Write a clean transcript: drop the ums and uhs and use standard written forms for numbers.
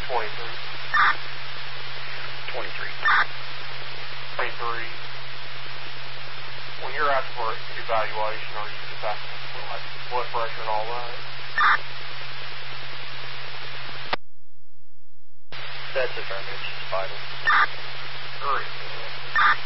23. 23. 23. When you're asking for evaluation, are you just asking for like blood pressure and all that? That's affirmative. It's vital. Very good.